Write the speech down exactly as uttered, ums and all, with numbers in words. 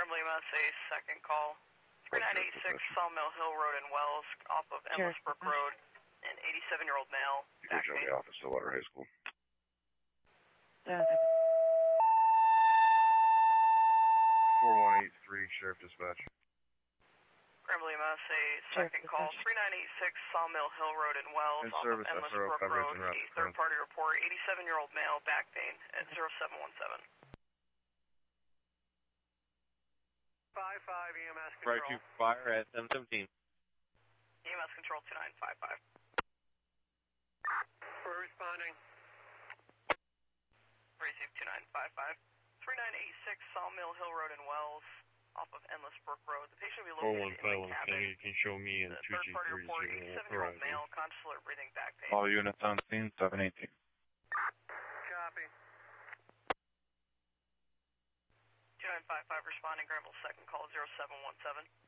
Grimley M S A, second call. three nine eight six Sawmill Hill Road in Wells, off of Endless Brook Road. An eighty-seven-year-old male. Back pain. The office, Stillwater High School. Uh, four one eight three, Sheriff Dispatch. Grimley M S A, second call. three nine eight six Sawmill Hill Road in Wells, In off service, of Endless S R O Brook Road. coverage and A third-party report, eighty-seven-year-old male, back pain at zero seven one seven. five five E M S control. Right to fire at seven seventeen. E M S control two nine five five. We're responding. Receive two nine five five. three nine eight six Sawmill Hill Road in Wells, off of Endless Brook Road. The patient will be located in the cabin. You can show me in The two G third-party three report, zero. eighty-seven-year-old male, conscious alert, breathing, back pain. All units on scene, seven eighteen. Copy. two nine five five responding, Granville second call zero seven one seven.